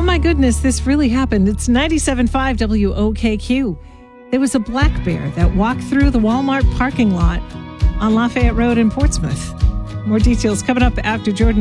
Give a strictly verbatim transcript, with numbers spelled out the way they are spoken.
my goodness, this really happened. It's ninety-seven point five W O K Q. There was a black bear that walked through the Walmart parking lot on Lafayette Road in Portsmouth. More details coming up after Jordan